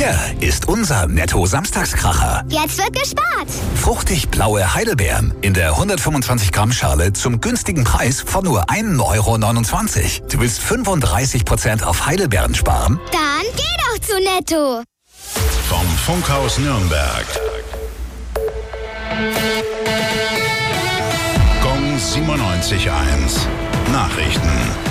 Hier ist unser Netto-Samstagskracher. Jetzt wird gespart. Fruchtig blaue Heidelbeeren in der 125 Gramm Schale zum günstigen Preis von nur 1,29 €. Du willst 35% auf Heidelbeeren sparen? Dann geh doch zu Netto. Vom Funkhaus Nürnberg. Gong 97.1. Nachrichten.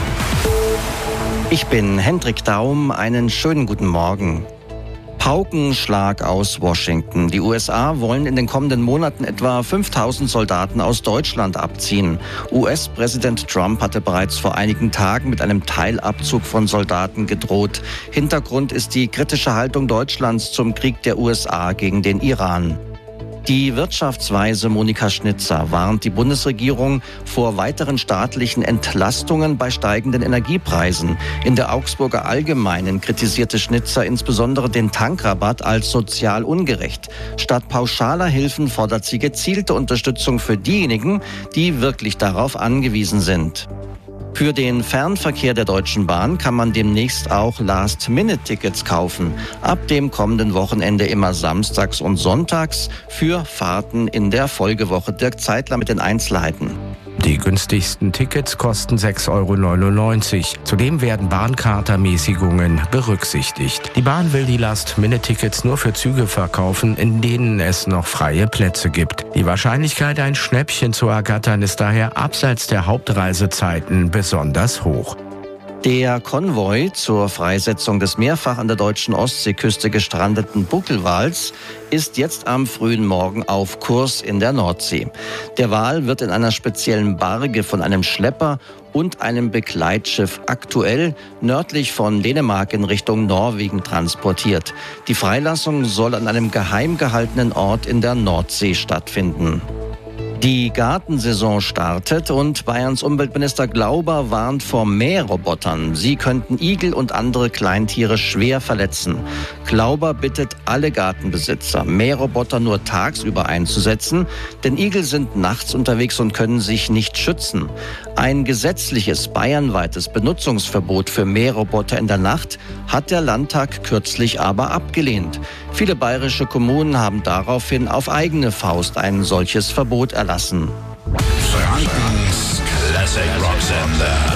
Ich bin Hendrik Daum. Einen schönen guten Morgen. Paukenschlag aus Washington. Die USA wollen in den kommenden Monaten etwa 5.000 Soldaten aus Deutschland abziehen. US-Präsident Trump hatte bereits vor einigen Tagen mit einem Teilabzug von Soldaten gedroht. Hintergrund ist die kritische Haltung Deutschlands zum Krieg der USA gegen den Iran. Die Wirtschaftsweise Monika Schnitzer warnt die Bundesregierung vor weiteren staatlichen Entlastungen bei steigenden Energiepreisen. In der Augsburger Allgemeinen kritisierte Schnitzer insbesondere den Tankrabatt als sozial ungerecht. Statt pauschaler Hilfen fordert sie gezielte Unterstützung für diejenigen, die wirklich darauf angewiesen sind. Für den Fernverkehr der Deutschen Bahn kann man demnächst auch Last-Minute-Tickets kaufen. Ab dem kommenden Wochenende immer samstags und sonntags für Fahrten in der Folgewoche. Dirk Zeitler mit den Einzelheiten. Die günstigsten Tickets kosten 6,99 €. Zudem werden Bahnkartermäßigungen berücksichtigt. Die Bahn will die Last-Minute-Tickets nur für Züge verkaufen, in denen es noch freie Plätze gibt. Die Wahrscheinlichkeit, ein Schnäppchen zu ergattern, ist daher abseits der Hauptreisezeiten besonders hoch. Der Konvoi zur Freisetzung des mehrfach an der deutschen Ostseeküste gestrandeten Buckelwals ist jetzt am frühen Morgen auf Kurs in der Nordsee. Der Wal wird in einer speziellen Barge von einem Schlepper und einem Begleitschiff aktuell nördlich von Dänemark in Richtung Norwegen transportiert. Die Freilassung soll an einem geheim gehaltenen Ort in der Nordsee stattfinden. Die Gartensaison startet und Bayerns Umweltminister Glauber warnt vor Mährobotern. Sie könnten Igel und andere Kleintiere schwer verletzen. Glauber bittet alle Gartenbesitzer, Mähroboter nur tagsüber einzusetzen, denn Igel sind nachts unterwegs und können sich nicht schützen. Ein gesetzliches bayernweites Benutzungsverbot für Mähroboter in der Nacht hat der Landtag kürzlich aber abgelehnt. Viele bayerische Kommunen haben daraufhin auf eigene Faust ein solches Verbot erlassen. Frankens Classic Rock Sender.